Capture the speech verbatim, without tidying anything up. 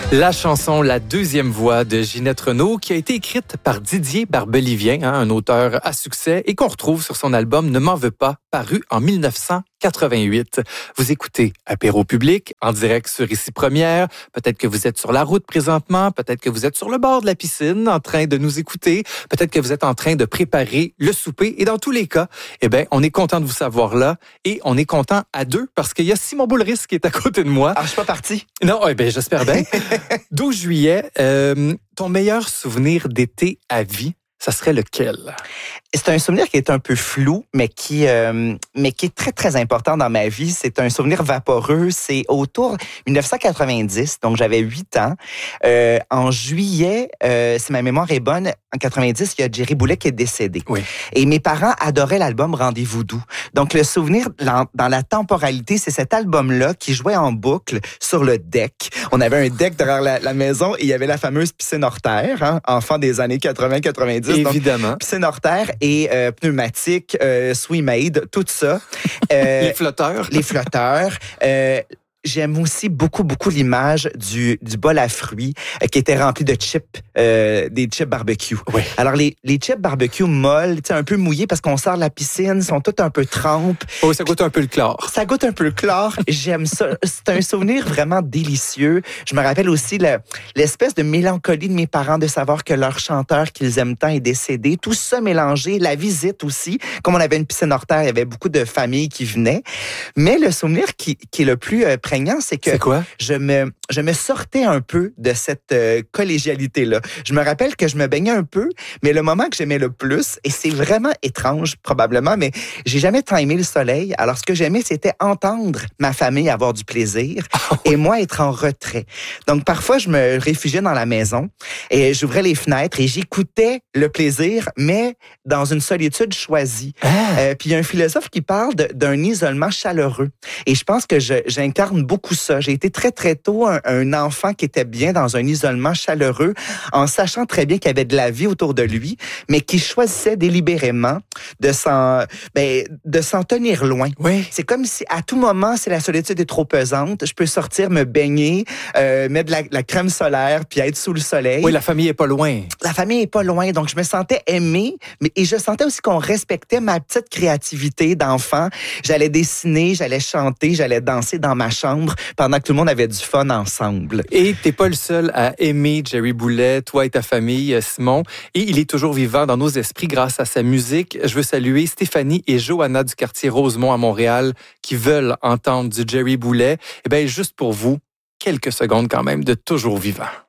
La chanson La deuxième voix de Ginette Renault qui a été écrite par Didier Barbelivien, hein, un auteur à succès et qu'on retrouve sur son album Ne m'en veux pas, paru en dix-neuf cent quatre-vingt-huit. Vous écoutez Apéro Public en direct sur Ici Première. Peut-être que vous êtes sur la route présentement, peut-être que vous êtes sur le bord de la piscine en train de nous écouter, peut-être que vous êtes en train de préparer le souper et dans tous les cas, eh bien, on est content de vous savoir là et on est content à deux parce qu'il y a Simon Boulris qui est à côté de moi. Ah, je suis pas parti. Non, eh bien, j'espère bien. douze juillet, euh, ton meilleur souvenir d'été à vie, ça serait lequel? C'est un souvenir qui est un peu flou, mais qui, euh, mais qui est très, très important dans ma vie. C'est un souvenir vaporeux. C'est autour dix-neuf cent quatre-vingt-dix, donc j'avais huit ans. Euh, en juillet, euh, si ma mémoire est bonne, en quatre-vingt-dix, il y a Jerry Boulet qui est décédé. Oui. Et mes parents adoraient l'album Rendez-vous doux. Donc le souvenir dans la temporalité, c'est cet album-là qui jouait en boucle sur le deck. On avait un deck derrière la, la maison et il y avait la fameuse piscine hors terre, hein, enfant des années quatre-vingts quatre-vingt-dix. Évidemment. Donc, piscine hors terre et euh, pneumatique, euh, Swimaid, tout ça. Euh, les flotteurs. Les flotteurs. Euh, J'aime aussi beaucoup, beaucoup l'image du, du bol à fruits euh, qui était rempli de chips, euh, des chips barbecue. Oui. Alors, les, les chips barbecue molles, un peu mouillés parce qu'on sort de la piscine, sont toutes un peu trempes. Oh, ça goûte un peu le chlore. Ça goûte un peu le chlore. J'aime ça. C'est un souvenir vraiment délicieux. Je me rappelle aussi le, l'espèce de mélancolie de mes parents de savoir que leur chanteur qu'ils aiment tant est décédé. Tout ça mélangé, la visite aussi. Comme on avait une piscine hors terre, il y avait beaucoup de familles qui venaient. Mais le souvenir qui, qui est le plus euh, prégnant, c'est que c'est quoi? je me je me sortais un peu de cette euh, collégialité-là. Je me rappelle que je me baignais un peu, mais le moment que j'aimais le plus, et c'est vraiment étrange probablement, mais j'ai jamais tant aimé le soleil. Alors ce que j'aimais, c'était entendre ma famille avoir du plaisir et moi être en retrait. Donc parfois, je me réfugiais dans la maison et j'ouvrais les fenêtres et j'écoutais le plaisir, mais dans une solitude choisie. Ah. Euh, puis il y a un philosophe qui parle de, d'un isolement chaleureux. Et je pense que je, j'incarne beaucoup ça. J'ai été très, très tôt un, un enfant qui était bien dans un isolement chaleureux, en sachant très bien qu'il y avait de la vie autour de lui, mais qui choisissait délibérément de s'en, ben, de s'en tenir loin. Oui. C'est comme si, à tout moment, si la solitude est trop pesante, je peux sortir, me baigner, euh, mettre de la, la crème solaire, puis être sous le soleil. Oui, la famille est pas loin. La famille est pas loin, donc je me sentais aimée, mais et je sentais aussi qu'on respectait ma petite créativité d'enfant. J'allais dessiner, j'allais chanter, j'allais danser dans ma chambre pendant que tout le monde avait du fun ensemble. Et t'es pas le seul à aimer Jerry Boulet, toi et ta famille, Simon. Et il est toujours vivant dans nos esprits grâce à sa musique. Je veux saluer Stéphanie et Johanna du quartier Rosemont à Montréal qui veulent entendre du Jerry Boulet. Eh bien, juste pour vous, quelques secondes quand même de toujours vivant.